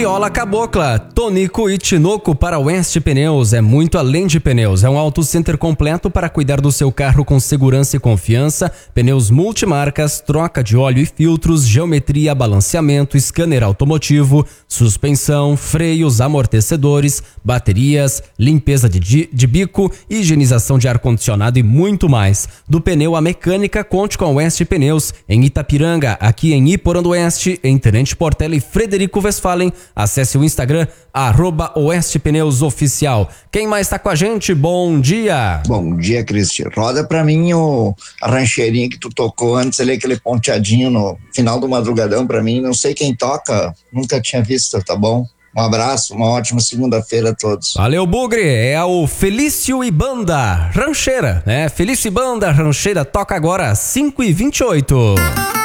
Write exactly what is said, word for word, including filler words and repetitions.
Viola Cabocla, Tonico e Tinoco para Oeste Pneus. É muito além de pneus. É um auto center completo para cuidar do seu carro com segurança e confiança. Pneus multimarcas, troca de óleo e filtros, geometria, balanceamento, scanner automotivo, suspensão, freios, amortecedores, baterias, limpeza de, de bico, higienização de ar-condicionado e muito mais. Do pneu à mecânica, conte com a Oeste Pneus. Em Itapiranga, aqui em Iporã do Oeste, em Tenente Portela e Frederico Westphalen. Acesse o Instagram, arroba Oeste Pneus Oficial. Quem mais tá com a gente? Bom dia! Bom dia, Cristian. Roda pra mim o, a rancheirinha que tu tocou antes ali, aquele ponteadinho no final do madrugadão pra mim. Não sei quem toca, nunca tinha visto, tá bom? Um abraço, uma ótima segunda-feira a todos. Valeu, Bugre. É o Felício e Banda Rancheira, né? Felício e Banda Rancheira toca agora cinco e vinte e oito.